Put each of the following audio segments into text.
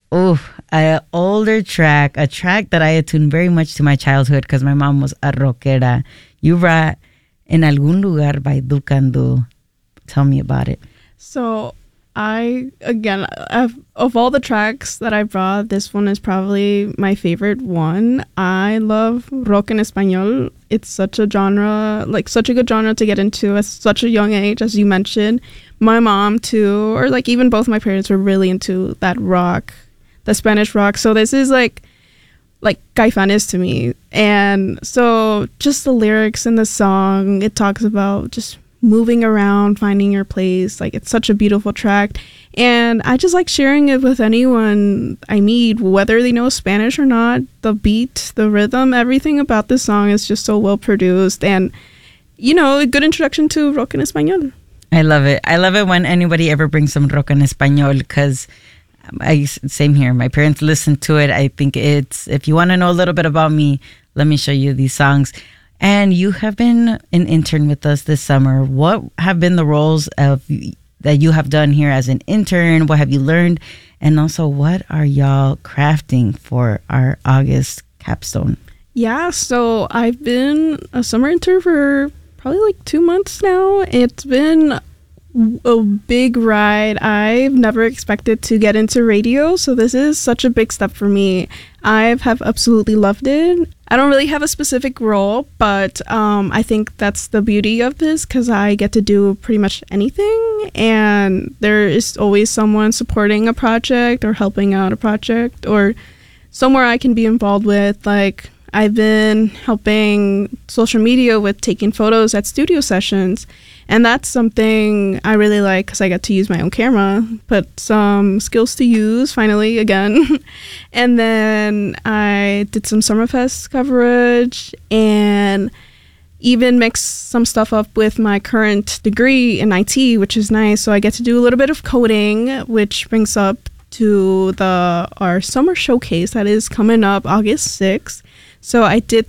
Oh, an older track, a track that I attuned very much to my childhood because my mom was a rockera. You brought En Algún Lugar by Ducando. Tell me about it. So of all the tracks that I brought, this one is probably my favorite one. I love rock en español. It's such a genre, like such a good genre to get into at such a young age, as you mentioned. My mom too, or like even both my parents were really into that rock, the Spanish rock. So this is like Caifanes to me. And so just the lyrics in the song, it talks about just moving around, finding your place. Like, it's such a beautiful track. And I just like sharing it with anyone I meet, whether they know Spanish or not. The beat, the rhythm, everything about this song is just so well produced. And, you know, a good introduction to rock en español. I love it. I love it when anybody ever brings some rock en español because same here. My parents listened to it. I think if you want to know a little bit about me, let me show you these songs. And you have been an intern with us this summer. What have been the roles that you have done here as an intern? What have you learned? And also, what are y'all crafting for our August capstone? Yeah, so I've been a summer intern for probably like 2 months now. It's been a big ride. I've never expected to get into radio, so this is such a big step for me. I have absolutely loved it. I don't really have a specific role, but I think that's the beauty of this because I get to do pretty much anything, and there is always someone supporting a project or helping out a project or somewhere I can be involved with. Like, I've been helping social media with taking photos at studio sessions, and that's something I really like because I get to use my own camera, put some skills to use finally again. And then I did some Summerfest coverage and even mixed some stuff up with my current degree in IT, which is nice. So I get to do a little bit of coding, which brings up to our summer showcase that is coming up August 6th. So I did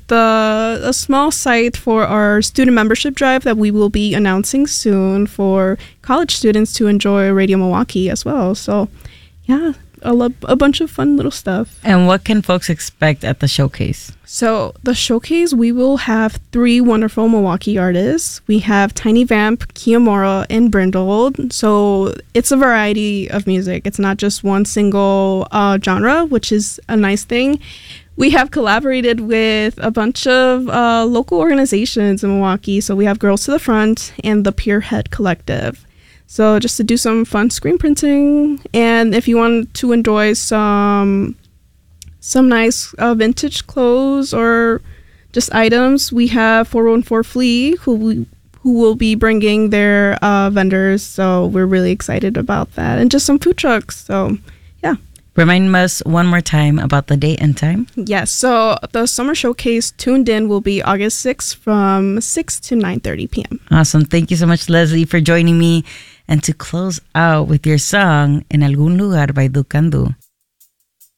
a small site for our student membership drive that we will be announcing soon for college students to enjoy Radio Milwaukee as well. So yeah, a bunch of fun little stuff. And what can folks expect at the showcase? So the showcase, we will have 3 wonderful Milwaukee artists. We have Tiny Vamp, Kiamora, and Brindled. So it's a variety of music. It's not just one single genre, which is a nice thing. We have collaborated with a bunch of local organizations in Milwaukee. So we have Girls to the Front and the Peerhead Collective. So just to do some fun screen printing. And if you want to enjoy some nice vintage clothes or just items, we have 414 Flea, who will be bringing their vendors. So we're really excited about that. And just some food trucks. So yeah. Remind us one more time about the date and time. Yes, so the Summer Showcase Tuned In will be August 6th from 6 to 9:30 p.m. Awesome. Thank you so much, Leslie, for joining me. And to close out with your song, En Algún Lugar by Ducando.